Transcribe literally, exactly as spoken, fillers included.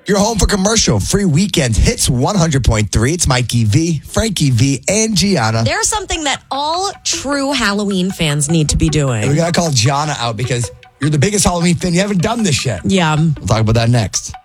You're home for commercial free weekend hits one hundred point three. It's Mikey V, Frankie V, and Gianna. There's something that all true Halloween fans need to be doing. And we got to call Gianna out because you're the biggest Halloween fan. You haven't done this yet. Yeah. We'll talk about that next.